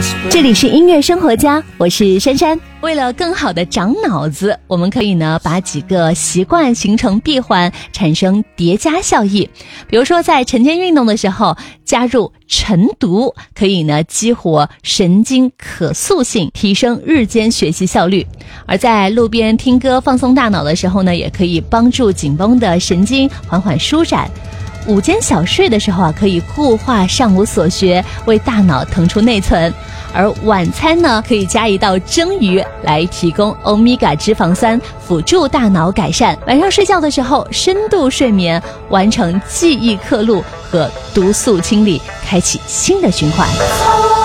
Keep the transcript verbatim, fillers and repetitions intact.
这里是音乐生活家，我是珊珊。为了更好的长脑子，我们可以呢把几个习惯形成闭环，产生叠加效益。比如说在晨间运动的时候加入晨读，可以呢激活神经可塑性，提升日间学习效率。而在路边听歌放松大脑的时候呢，也可以帮助紧绷的神经缓缓舒展。午间小睡的时候啊，可以固化上午所学，为大脑腾出内存。而晚餐呢，可以加一道蒸鱼来提供欧米伽脂肪酸，辅助大脑改善。晚上睡觉的时候，深度睡眠，完成记忆刻录和毒素清理，开启新的循环。